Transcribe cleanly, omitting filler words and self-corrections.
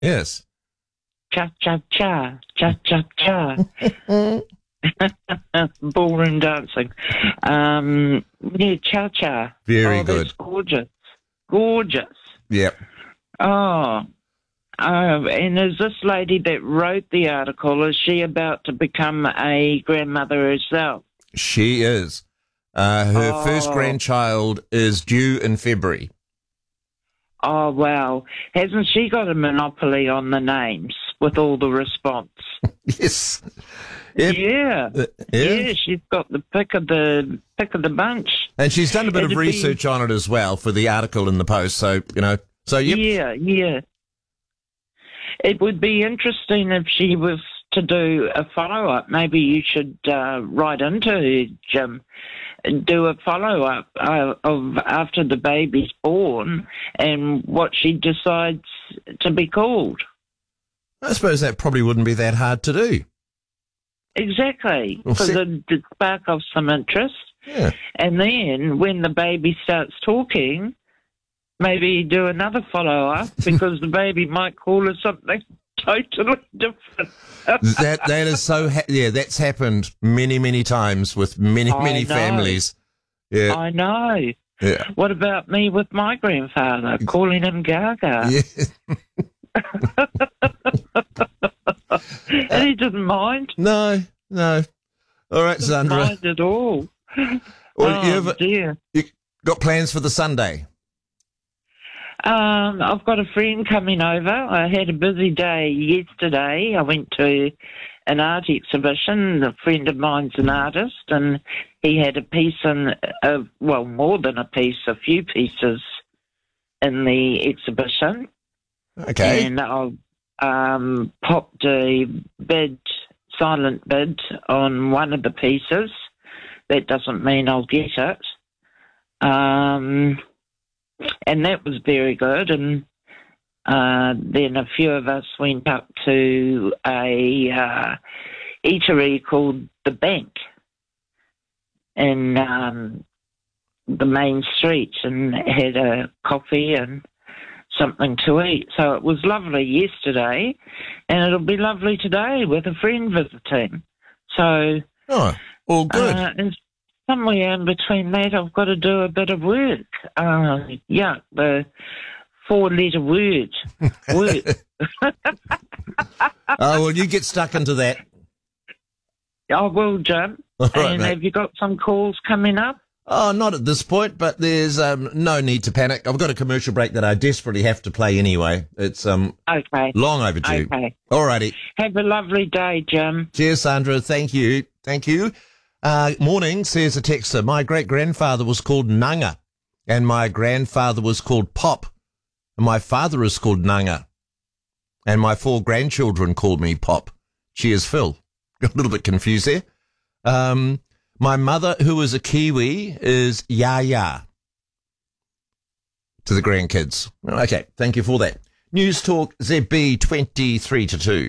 Yes. Cha-cha-cha, cha-cha-cha. Ballroom dancing. Yeah, cha-cha. Very That's good. gorgeous. Gorgeous. Yep. Oh, and is this lady that wrote the article, is she about to become a grandmother herself? She is. Her first grandchild is due in February. Oh, wow. Hasn't she got a monopoly on the names with all the response? Yes. Yep. Yeah. Yeah, she's got the pick of the bunch. And she's done a bit of research on it as well for the article in the Post. So, yep. Yeah. It would be interesting if she was to do a follow-up. Maybe you should write into her, Jim, and do a follow-up of after the baby's born and what she decides to be called. I suppose that probably wouldn't be that hard to do. Exactly, because it'd spark off some interest. Yeah. And then when the baby starts talking, maybe do another follow-up because the baby might call her something totally different. That is so. That's happened many, many times with many families. Yeah, I know. Yeah. What about me with my grandfather, calling him Gaga? Yeah. And he didn't mind. No. All right, Sandra. Mind at all. Well, dear. You got plans for the Sunday? I've got a friend coming over. I had a busy day yesterday. I went to an art exhibition. A friend of mine's an artist, and he had a piece more than a piece, a few pieces in the exhibition. Okay. And I popped a silent bid on one of the pieces. That doesn't mean I'll get it. And that was very good. And then a few of us went up to a eatery called The Bank in the main street and had a coffee and something to eat. So it was lovely yesterday, and it'll be lovely today with a friend visiting. So, all good. And somewhere in between that, I've got to do a bit of work. The 4-letter word. Work. Oh, well, you get stuck into that. I will, Jim. Right, and mate. have you got some calls coming up? Oh, not at this point, but there's no need to panic. I've got a commercial break that I desperately have to play anyway. It's okay. long overdue. Okay. All righty. Have a lovely day, Jim. Cheers, Sandra. Thank you. Morning, says a texter. My great-grandfather was called Nanga, and my grandfather was called Pop, and my father is called Nanga, and my 4 grandchildren called me Pop. Cheers, Phil. Got a little bit confused there. My mother, who is a Kiwi, is Yaya to the grandkids. Okay, thank you for that. News Talk ZB 23 to 2.